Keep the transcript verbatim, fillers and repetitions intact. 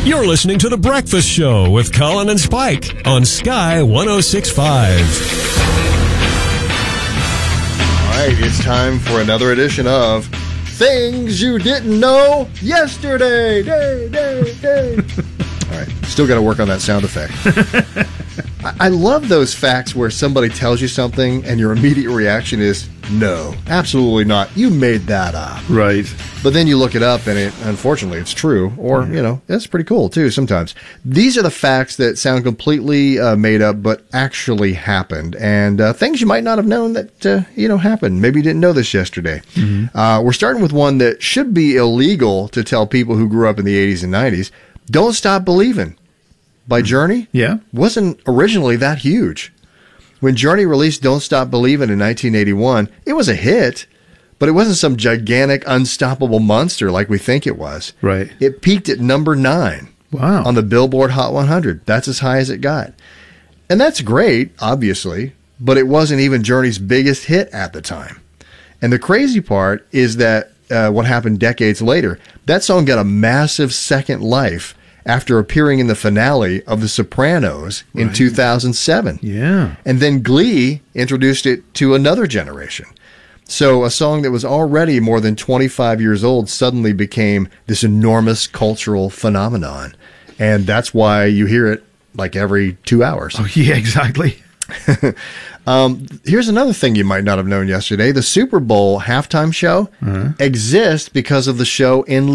You're listening to The Breakfast Show with Colin and Spike on Sky one oh six point five. All right, it's time for another edition of Things You Didn't Know Yesterday. Day, day, day. All right, still got to work on that sound effect. I-, I love those facts where somebody tells you something and your immediate reaction is, no, absolutely not. You made that up. Right. But then you look it up and it, unfortunately, it's true. Or, you know, that's pretty cool, too, sometimes. These are the facts that sound completely uh, made up, but actually happened. And uh, things you might not have known that, uh, you know, happened. Maybe you didn't know this yesterday. Mm-hmm. Uh, we're starting with one that should be illegal to tell people who grew up in the eighties and nineties. Don't Stop Believin' by Journey. Yeah. Wasn't originally that huge. When Journey released Don't Stop Believin' in nineteen eighty-one, it was a hit, but it wasn't some gigantic, unstoppable monster like we think it was. Right. It peaked at number nine. Wow. On the Billboard Hot one hundred. That's as high as it got. And that's great, obviously, but it wasn't even Journey's biggest hit at the time. And the crazy part is that uh, what happened decades later, that song got a massive second life after appearing in the finale of The Sopranos in right. two thousand seven. Yeah. And then Glee introduced it to another generation. So a song that was already more than twenty-five years old suddenly became this enormous cultural phenomenon. And that's why you hear it like every two hours. Oh, yeah, exactly. um, here's another thing you might not have known yesterday. The Super Bowl halftime show uh-huh. exists because of the show In